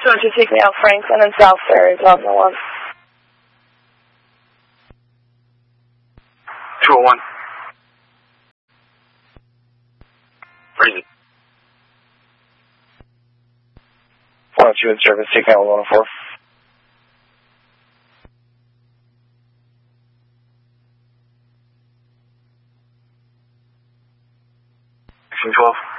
202 take me out Franklin and South Ferry, Bravo 1. 201. Crazy. 102 in service, taking out 104. Action 12.